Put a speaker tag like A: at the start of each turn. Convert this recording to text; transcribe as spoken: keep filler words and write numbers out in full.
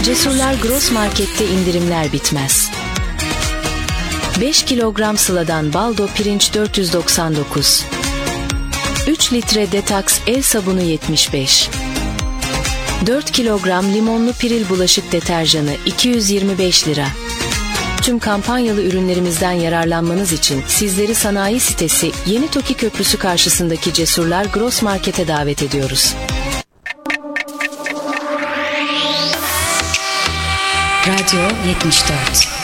A: Cesurlar Gross Market'te indirimler bitmez. beş kilogram Sıla'dan baldo pirinç dört yüz doksan dokuz. üç litre Detox el sabunu yetmiş beş. dört kilogram limonlu Piril bulaşık deterjanı iki yüz yirmi beş lira. Tüm kampanyalı ürünlerimizden yararlanmanız için sizleri sanayi sitesi Yeni Toki Köprüsü karşısındaki Cesurlar Gross Market'e davet ediyoruz.
B: Radyo yetmiş dört.